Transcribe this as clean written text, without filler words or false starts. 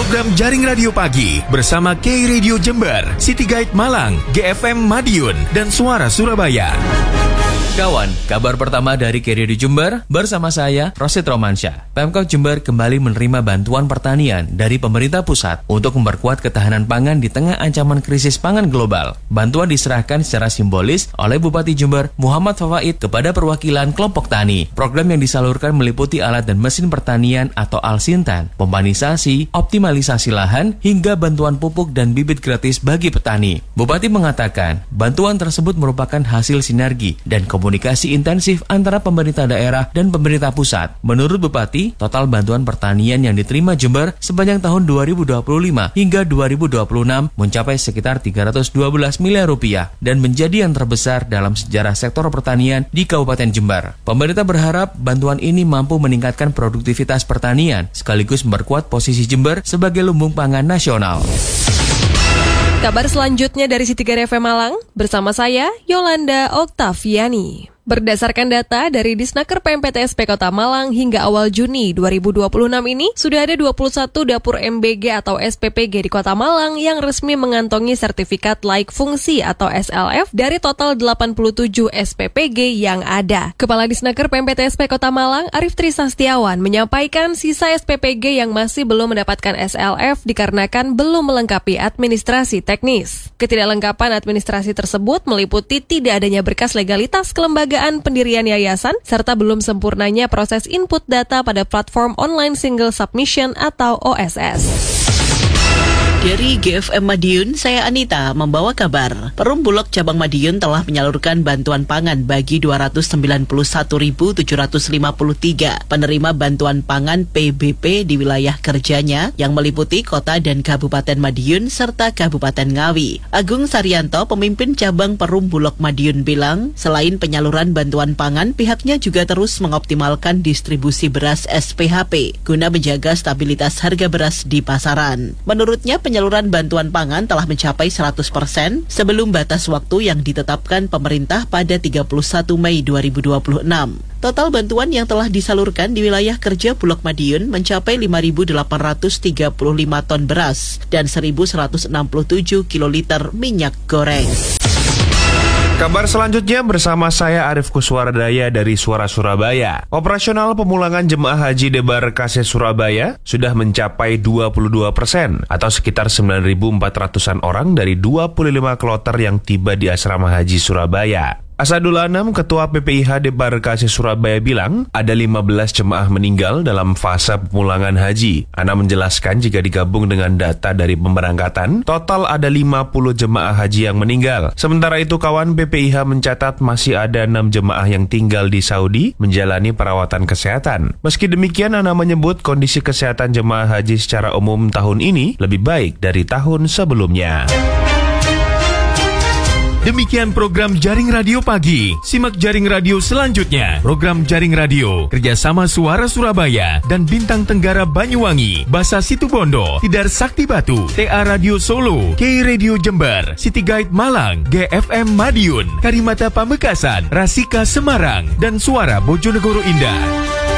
program Jaring Radio Pagi bersama K-Radio Jember, City Guide Malang, GFM Madiun, dan Suara Surabaya. Kawan, kabar pertama dari K-Radio Jember bersama saya, Rosid Romansyah. Pemkab Jember kembali menerima bantuan pertanian dari pemerintah pusat untuk memperkuat ketahanan pangan di tengah ancaman krisis pangan global. Bantuan diserahkan secara simbolis oleh Bupati Jember, Muhammad Fawaid, kepada perwakilan kelompok tani. Program yang disalurkan meliputi alat dan mesin pertanian atau alsintan, pemanisasi, optimalisasi lahan, hingga bantuan pupuk dan bibit gratis bagi petani. Bupati mengatakan, bantuan tersebut merupakan hasil sinergi dan komunikasi intensif antara pemerintah daerah dan pemerintah pusat. Menurut Bupati, total bantuan pertanian yang diterima Jember sepanjang tahun 2025 hingga 2026 mencapai sekitar 312 miliar rupiah dan menjadi yang terbesar dalam sejarah sektor pertanian di Kabupaten Jember. Pemerintah berharap bantuan ini mampu meningkatkan produktivitas pertanian sekaligus memperkuat posisi Jember sebagai lumbung pangan nasional. Kabar selanjutnya dari City Guide FM Malang, bersama saya, Yolanda Oktaviani. Berdasarkan data dari Disnaker PMPTSP Kota Malang hingga awal Juni 2026 ini, sudah ada 21 dapur MBG atau SPPG di Kota Malang yang resmi mengantongi sertifikat layak fungsi atau SLF dari total 87 SPPG yang ada. Kepala Disnaker PMPTSP Kota Malang, Arif Trisastiawan, menyampaikan sisa SPPG yang masih belum mendapatkan SLF dikarenakan belum melengkapi administrasi teknis. Ketidaklengkapan administrasi tersebut meliputi tidak adanya berkas legalitas kelembagaan pendirian yayasan, serta belum sempurnanya proses input data pada platform Online Single Submission atau OSS. Dari GFM Madiun, saya Anita membawa kabar. Perum Bulog Cabang Madiun telah menyalurkan bantuan pangan bagi 291.753 penerima bantuan pangan PBP di wilayah kerjanya yang meliputi Kota dan Kabupaten Madiun serta Kabupaten Ngawi. Agung Saryanto, pemimpin cabang Perum Bulog Madiun bilang, selain penyaluran bantuan pangan, pihaknya juga terus mengoptimalkan distribusi beras SPHP guna menjaga stabilitas harga beras di pasaran. Menurutnya, penyaluran bantuan pangan telah mencapai 100% sebelum batas waktu yang ditetapkan pemerintah pada 31 Mei 2026. Total bantuan yang telah disalurkan di wilayah kerja Bulog Madiun mencapai 5.835 ton beras dan 1.167 kiloliter minyak goreng. Kabar selanjutnya bersama saya Arif Kuswaradaya dari Suara Surabaya. Operasional pemulangan jemaah haji Debarkase Surabaya sudah mencapai 22% atau sekitar 9.400-an orang dari 25 kloter yang tiba di asrama haji Surabaya. Asadul Anam, Ketua PPIH Debarkase Surabaya bilang, ada 15 jemaah meninggal dalam fase pemulangan haji. Ana menjelaskan jika digabung dengan data dari pemberangkatan, total ada 50 jemaah haji yang meninggal. Sementara itu, kawan PPIH mencatat masih ada 6 jemaah yang tinggal di Saudi menjalani perawatan kesehatan. Meski demikian, Ana menyebut kondisi kesehatan jemaah haji secara umum tahun ini lebih baik dari tahun sebelumnya. Demikian program Jaring Radio Pagi. Simak Jaring Radio selanjutnya. Program Jaring Radio kerjasama Suara Surabaya dan Bintang Tenggara Banyuwangi, Basa Situbondo, Tidar Sakti Batu, TA Radio Solo, K-Radio Jember, City Guide Malang, GFM Madiun, Karimata Pamekasan, Rasika Semarang, dan Suara Bojonegoro Indah.